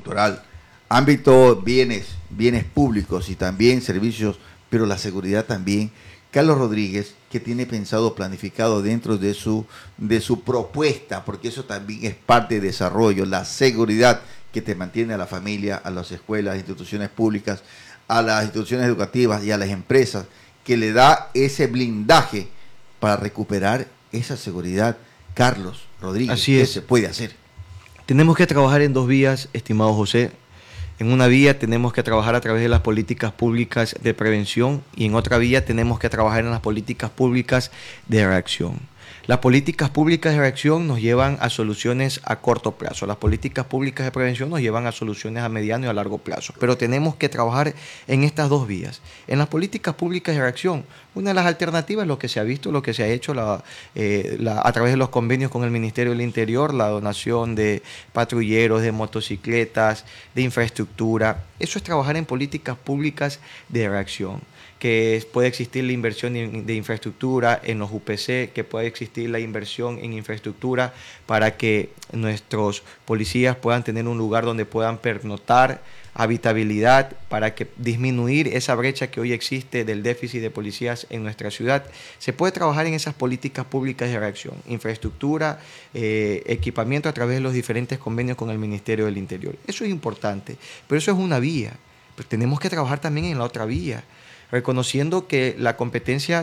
cultural, ámbito bienes públicos y también servicios, pero la seguridad también. Carlos Rodríguez, ¿qué tiene pensado, planificado dentro de su propuesta? Porque eso también es parte de desarrollo, la seguridad que te mantiene a la familia, a las escuelas, instituciones públicas, a las instituciones educativas y a las empresas, que le da ese blindaje para recuperar esa seguridad. Carlos Rodríguez, Así es. ¿qué se puede hacer? Tenemos que trabajar en dos vías, estimado José. En una vía tenemos que trabajar a través de las políticas públicas de prevención y en otra vía tenemos que trabajar en las políticas públicas de reacción. Las políticas públicas de reacción nos llevan a soluciones a corto plazo. Las políticas públicas de prevención nos llevan a soluciones a mediano y a largo plazo. Pero tenemos que trabajar en estas dos vías. En las políticas públicas de reacción, una de las alternativas, lo que se ha visto, lo que se ha hecho a través de los convenios con el Ministerio del Interior, la donación de patrulleros, de motocicletas, de infraestructura. Eso es trabajar en políticas públicas de reacción. Que puede existir la inversión de infraestructura en los UPC, que puede existir la inversión en infraestructura para que nuestros policías puedan tener un lugar donde puedan pernoctar, habitabilidad, para que disminuir esa brecha que hoy existe del déficit de policías en nuestra ciudad. Se puede trabajar en esas políticas públicas de reacción, infraestructura, equipamiento a través de los diferentes convenios con el Ministerio del Interior. Eso es importante, pero eso es una vía. Pero tenemos que trabajar también en la otra vía, reconociendo que la competencia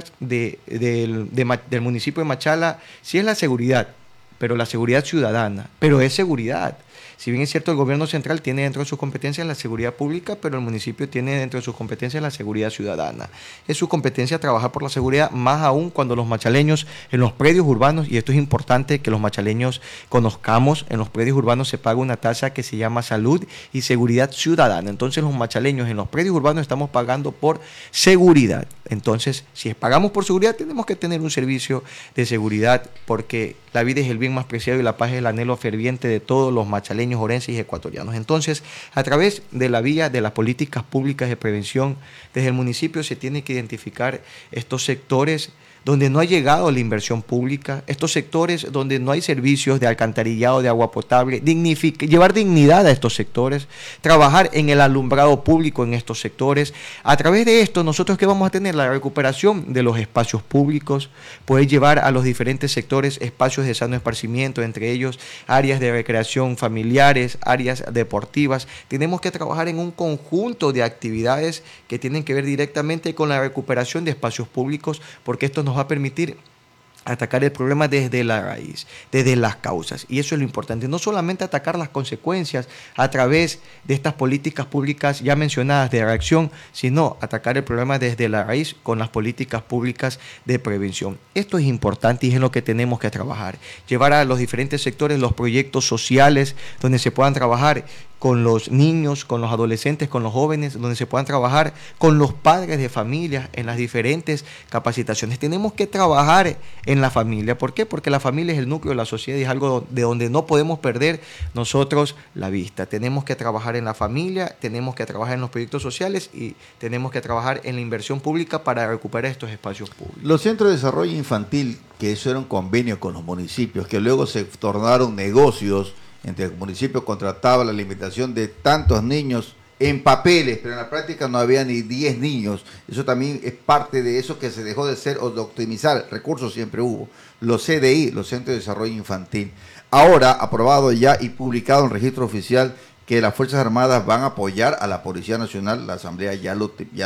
del municipio de Machala sí es la seguridad, pero la seguridad ciudadana, pero es seguridad. Si bien es cierto, el gobierno central tiene dentro de sus competencias la seguridad pública, pero el municipio tiene dentro de sus competencias la seguridad ciudadana. Es su competencia trabajar por la seguridad, más aún cuando los machaleños en los predios urbanos, y esto es importante que los machaleños conozcamos, en los predios urbanos se paga una tasa que se llama salud y seguridad ciudadana. Entonces los machaleños en los predios urbanos estamos pagando por seguridad. Entonces, si pagamos por seguridad, tenemos que tener un servicio de seguridad, porque la vida es el bien más preciado y la paz es el anhelo ferviente de todos los machaleños, orenses y ecuatorianos. Entonces, a través de la vía de las políticas públicas de prevención, desde el municipio se tiene que identificar estos sectores donde no ha llegado la inversión pública, estos sectores donde no hay servicios de alcantarillado, de agua potable, llevar dignidad a estos sectores, trabajar en el alumbrado público en estos sectores. A través de esto, nosotros que vamos a tener la recuperación de los espacios públicos, poder llevar a los diferentes sectores espacios de sano esparcimiento, entre ellos áreas de recreación familiares, áreas deportivas. Tenemos que trabajar en un conjunto de actividades que tienen que ver directamente con la recuperación de espacios públicos, porque esto nos va a permitir atacar el problema desde la raíz, desde las causas. Y eso es lo importante, no solamente atacar las consecuencias a través de estas políticas públicas ya mencionadas de reacción, sino atacar el problema desde la raíz con las políticas públicas de prevención. Esto es importante y es en lo que tenemos que trabajar. Llevar a los diferentes sectores los proyectos sociales donde se puedan trabajar con los niños, con los adolescentes, con los jóvenes, donde se puedan trabajar con los padres de familias en las diferentes capacitaciones. Tenemos que trabajar en la familia. ¿Por qué? Porque la familia es el núcleo de la sociedad y es algo de donde no podemos perder nosotros la vista. Tenemos que trabajar en la familia, tenemos que trabajar en los proyectos sociales y tenemos que trabajar en la inversión pública para recuperar estos espacios públicos. Los centros de desarrollo infantil, que eso era un convenio con los municipios, que luego se tornaron negocios, entre el municipio contrataba la alimentación de tantos niños en papeles, pero en la práctica no había ni 10 niños. Eso también es parte de eso que se dejó de hacer o de optimizar. Recursos siempre hubo. Los CDI, los Centros de Desarrollo Infantil. Ahora, aprobado ya y publicado en registro oficial, que las Fuerzas Armadas van a apoyar a la Policía Nacional. La Asamblea ya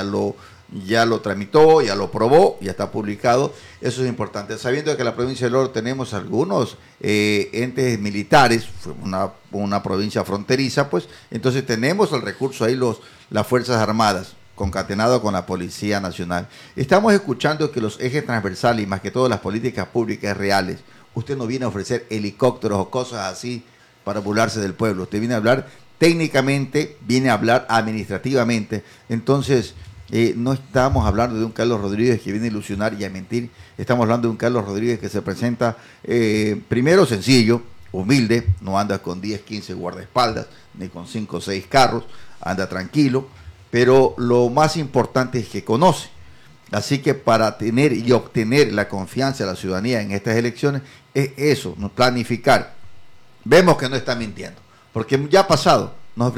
lo tramitó, ya lo aprobó, ya está publicado. Eso es importante. Sabiendo que en la provincia del Oro tenemos algunos entes militares, una provincia fronteriza, pues entonces tenemos el recurso ahí, las Fuerzas Armadas, concatenado con la Policía Nacional. Estamos escuchando que los ejes transversales y más que todo las políticas públicas reales, usted no viene a ofrecer helicópteros o cosas así para burlarse del pueblo. Usted viene a hablar técnicamente, viene a hablar administrativamente. Entonces, no estamos hablando de un Carlos Rodríguez que viene a ilusionar y a mentir. Estamos hablando de un Carlos Rodríguez que se presenta, primero, sencillo, humilde, no anda con 10, 15 guardaespaldas, ni con 5 o 6 carros, anda tranquilo, pero lo más importante es que conoce. Así que para tener y obtener la confianza de la ciudadanía en estas elecciones, es eso, no planificar. Vemos que no está mintiendo, porque ya ha pasado.